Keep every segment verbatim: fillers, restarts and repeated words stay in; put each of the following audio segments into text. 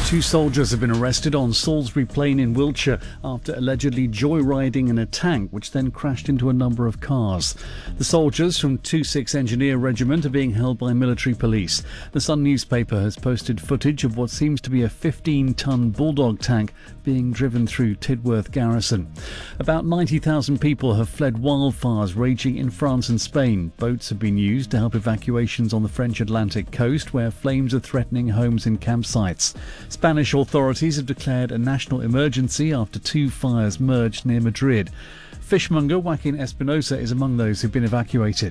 Two soldiers have been arrested on Salisbury Plain in Wiltshire after allegedly joyriding in a tank which then crashed into a number of cars. The soldiers from two six Engineer Regiment are being held by military police. The Sun newspaper has posted footage of what seems to be a fifteen-ton Bulldog tank being driven through Tidworth Garrison. About ninety thousand people have fled wildfires raging in France and Spain. Boats have been used to help evacuations on the French Atlantic coast, where flames are threatening homes and campsites. Spanish authorities have declared a national emergency after two fires merged near Madrid. Fishmonger Joaquin Espinosa is among those who've been evacuated.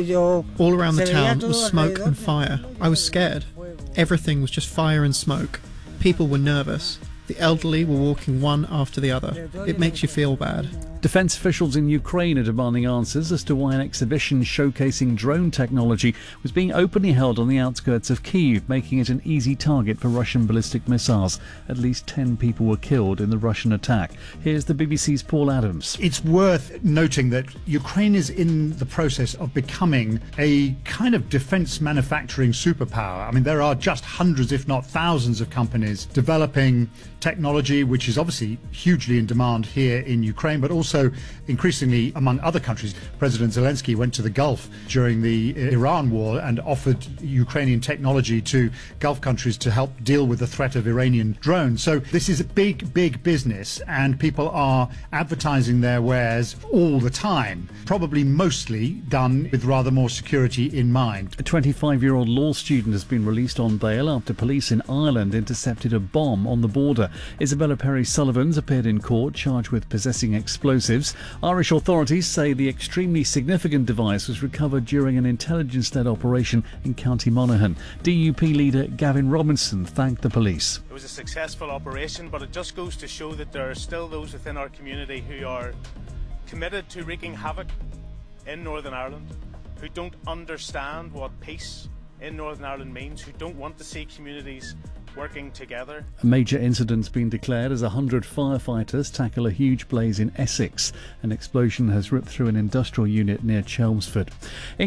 All around the town was smoke and fire. I was scared. Everything was just fire and smoke. People were nervous. The elderly were walking one after the other. It makes you feel bad. Defence officials in Ukraine are demanding answers as to why an exhibition showcasing drone technology was being openly held on the outskirts of Kyiv, making it an easy target for Russian ballistic missiles. At least ten people were killed in the Russian attack. Here's the B B C's Paul Adams. It's worth noting that Ukraine is in the process of becoming a kind of defence manufacturing superpower. I mean, there are just hundreds, if not thousands, of companies developing technology which is obviously hugely in demand here in Ukraine, but also increasingly among other countries. President Zelensky went to the Gulf during the Iran war and offered Ukrainian technology to Gulf countries to help deal with the threat of Iranian drones. So this is a big, big business, and people are advertising their wares all the time, probably mostly done with rather more security in mind. A twenty-five-year-old law student has been released on bail after police in Ireland intercepted a bomb on the border. Isabella Perry-Sullivan's appeared in court charged with possessing explosives. Irish authorities say the extremely significant device was recovered during an intelligence-led operation in County Monaghan. D U P leader Gavin Robinson thanked the police. It was a successful operation, but it just goes to show that there are still those within our community who are committed to wreaking havoc in Northern Ireland, who don't understand what peace in Northern Ireland means, who don't want to see communities working together. A major incident's been declared as a hundred firefighters tackle a huge blaze in Essex. An explosion has ripped through an industrial unit near Chelmsford.